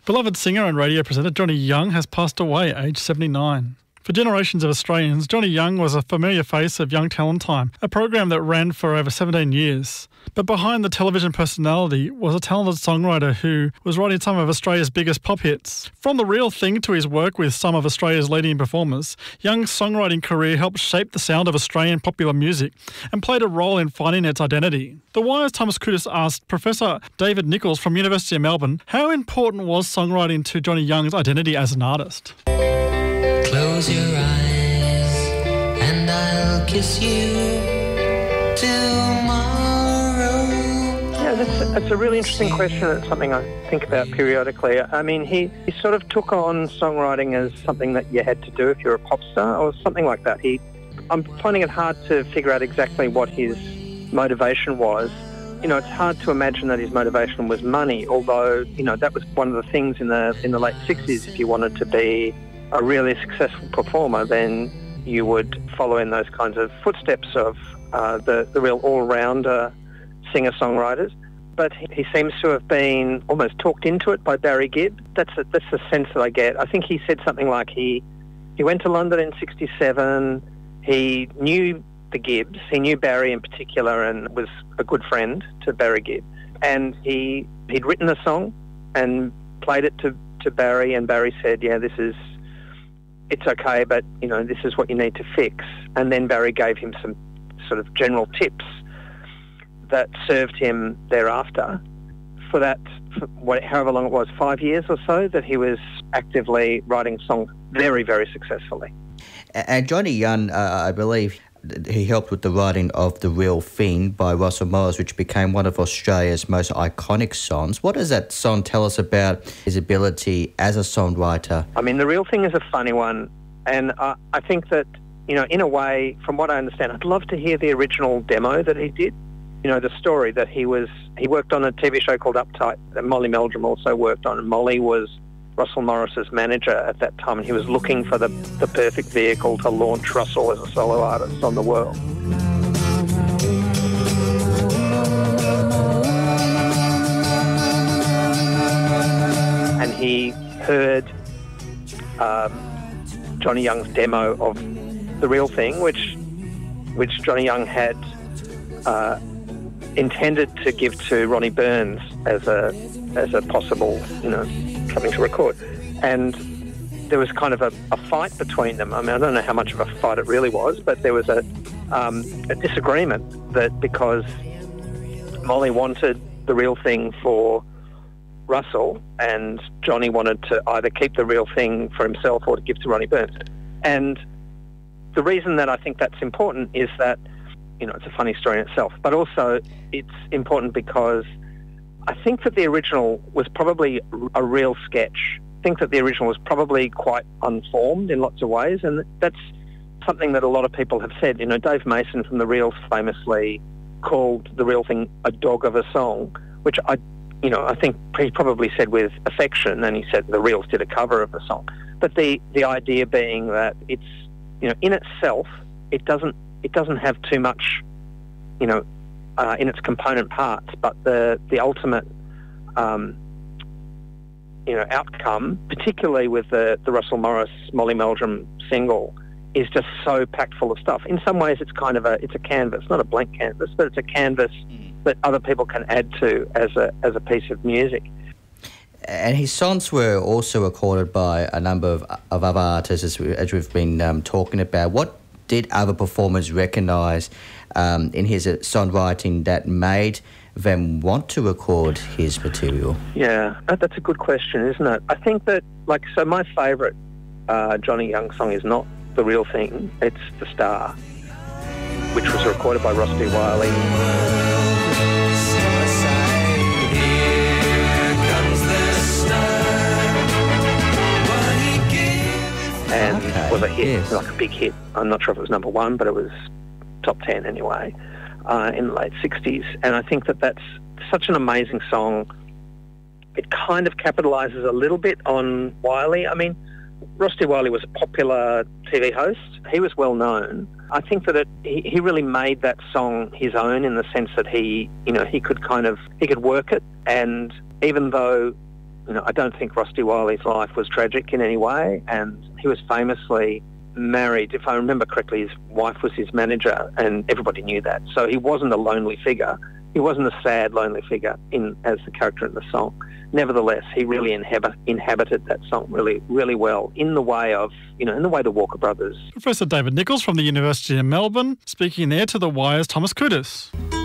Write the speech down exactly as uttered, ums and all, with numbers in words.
Beloved singer and radio presenter Johnny Young has passed away aged seventy-nine. For generations of Australians, Johnny Young was a familiar face of Young Talent Time, a program that ran for over seventeen years. But behind the television personality was a talented songwriter who was writing some of Australia's biggest pop hits. From The Real Thing to his work with some of Australia's leading performers, Young's songwriting career helped shape the sound of Australian popular music and played a role in finding its identity. The Wire's Thomas Kudis asked Professor David Nichols from University of Melbourne how important was songwriting to Johnny Young's identity as an artist. Close your eyes and I'll kiss you tomorrow. Yeah, that's, that's a really interesting question. It's something I think about periodically. I mean, he, he sort of took on songwriting as something that you had to do if you're a pop star or something like that. He, I'm finding it hard to figure out exactly what his motivation was. You know, it's hard to imagine that his motivation was money, although, you know, that was one of the things in the in the late sixties. If you wanted to be a really successful performer, then you would follow in those kinds of footsteps of uh, the, the real all-rounder singer-songwriters. But he, he seems to have been almost talked into it by Barry Gibb. That's a, that's the sense that I get. I think he said something like he, he went to London in sixty-seven, he knew the Gibbs, he knew Barry in particular and was a good friend to Barry Gibb. And he, he'd written a song and played it to, to Barry, and Barry said, yeah, this is... it's okay, but, you know, this is what you need to fix. And then Barry gave him some sort of general tips that served him thereafter for that, for what, however long it was, five years or so, that he was actively writing songs very, very successfully. And Johnny Young, uh, I believe, he helped with the writing of The Real Thing by Russell Morris, which became one of Australia's most iconic songs. What does that song tell us about his ability as a songwriter? I mean, The Real Thing is a funny one, and I, I think that, you know, in a way, from what I understand, I'd love to hear the original demo that he did. You know, the story that he was, he worked on a T V show called Uptight that Molly Meldrum also worked on, and Molly was Russell Morris's manager at that time, and he was looking for the, the perfect vehicle to launch Russell as a solo artist on the world. And he heard um, Johnny Young's demo of The Real Thing, which which Johnny Young had uh, intended to give to Ronnie Burns as a as a possible, you know, something to record. And there was kind of a, a fight between them. I mean, I don't know how much of a fight it really was, but there was a, um, a disagreement that because Molly wanted The Real Thing for Russell and Johnny wanted to either keep The Real Thing for himself or to give to Ronnie Burns. And the reason that I think that's important is that, you know, it's a funny story in itself, but also it's important because I think that the original was probably a real sketch. I think that the original was probably quite unformed in lots of ways, and that's something that a lot of people have said. You know, Dave Mason from The Reels famously called The Real Thing a dog of a song, which I, you know, I think he probably said with affection, and he said The Reels did a cover of the song. But the, the idea being that it's, you know, in itself, it doesn't it doesn't have too much, you know, Uh, in its component parts, but the the ultimate, um, you know, outcome, particularly with the, the Russell Morris Molly Meldrum single, is just so packed full of stuff. In some ways, it's kind of a it's a canvas, not a blank canvas, but it's a canvas that other people can add to as a as a piece of music. And his songs were also recorded by a number of, of other artists, as, we, as we've been um, talking about. What did other performers recognise um, in his songwriting that made them want to record his material? Yeah, that, that's a good question, isn't it? I think that, like, so my favourite uh, Johnny Young song is not The Real Thing, it's The Star, which was recorded by Rusty Wiley. And okay. was a hit, yes. like a big hit. I'm not sure if it was number one, but it was top ten anyway, uh, in the late sixties. And I think that that's such an amazing song. It kind of capitalises a little bit on Wiley. I mean, Rusty Wiley was a popular T V host. He was well known. I think that it, he, he really made that song his own in the sense that he, you know, he could kind of, he could work it. And even though You know, I don't think Rusty Wiley's life was tragic in any way, and he was famously married. If I remember correctly, his wife was his manager, and everybody knew that. So he wasn't a lonely figure. He wasn't a sad, lonely figure in as the character in the song. Nevertheless, he really inhabit, inhabited that song really, really well in the way of, you know, in the way the Walker Brothers. Professor David Nichols from the University of Melbourne, speaking there to The Wire's Thomas Kutis.